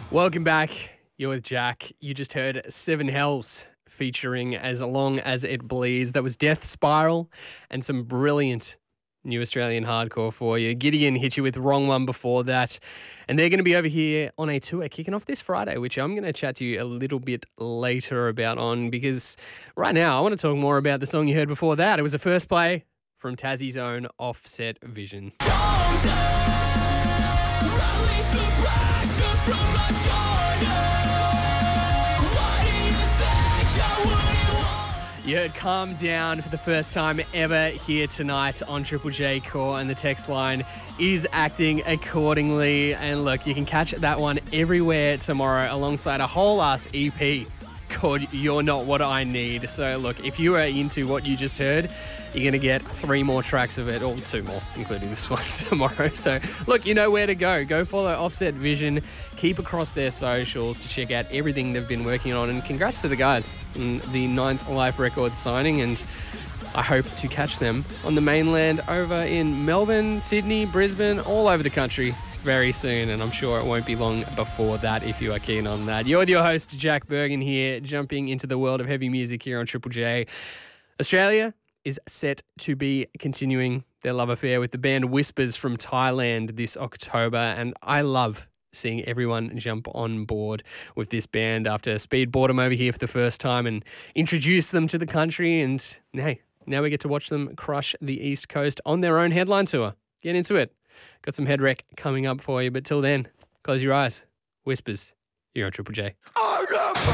Welcome back. You're with Jack. You just heard Seven Hells featuring As Long As It Bleeds. That was Death Spiral and some brilliant new Australian hardcore for you. Gideon hit you with Wrong One before that. And they're going to be over here on a tour kicking off this Friday, which I'm going to chat to you a little bit later about because right now I want to talk more about the song you heard before that. It was the first play from Tassie's own Offset Vision. You heard Calm Down for the first time ever here tonight on Triple J Core, and the text line is acting accordingly. And look, you can catch that one everywhere tomorrow alongside a whole ass EP called You're Not What I Need. So look, if you are into what you just heard, you're going to get 3 more tracks of it, or 2 more, including this one tomorrow. So look, you know where to go. Go follow Offset Vision. Keep across their socials to check out everything they've been working on. And congrats to the guys on the 9th Life Records signing. And I hope to catch them on the mainland over in Melbourne, Sydney, Brisbane, all over the country very soon, and I'm sure it won't be long before that if you are keen on that. You're with your host, Jack Bergen here, jumping into the world of heavy music here on Triple J. Australia is set to be continuing their love affair with the band Whispers from Thailand this October, and I love seeing everyone jump on board with this band after Speed brought them over here for the first time and introduced them to the country, and hey, now we get to watch them crush the East Coast on their own headline tour. Get into it. Got some head wreck coming up for you, but till then, close your eyes. Whispers, you're on Triple J.